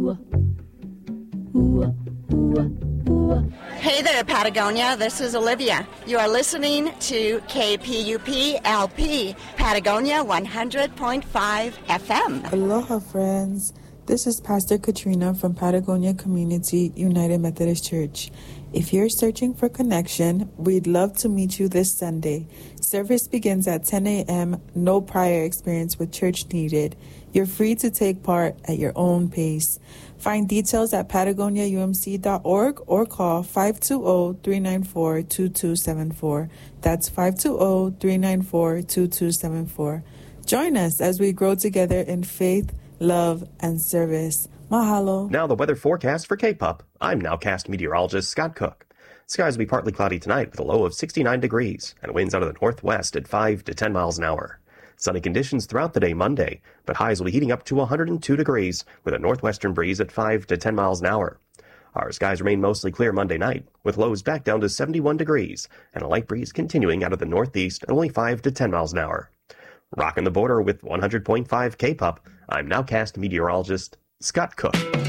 Hey there, Patagonia. This is Olivia. You are listening to KPUP LP, Patagonia 100.5 FM. Aloha, friends. This is Pastor Katrina from Patagonia Community United Methodist Church. If you're searching for connection, we'd love to meet you this Sunday. Service begins at 10 a.m., no prior experience with church needed. You're free to take part at your own pace. Find details at patagoniaumc.org or call 520-394-2274. That's 520-394-2274. Join us as we grow together in faith, love, and service. Mahalo. Now the weather forecast for K-Pop. I'm nowcast meteorologist Scott Cook. Skies will be partly cloudy tonight with a low of 69 degrees and winds out of the northwest at 5 to 10 miles an hour. Sunny conditions throughout the day Monday, but highs will be heating up to 102 degrees with a northwestern breeze at 5 to 10 miles an hour. Our skies remain mostly clear Monday night, with lows back down to 71 degrees and a light breeze continuing out of the northeast at only 5 to 10 miles an hour. Rocking the border with 100.5 K-Pop, I'm nowcast meteorologist Scott Cook.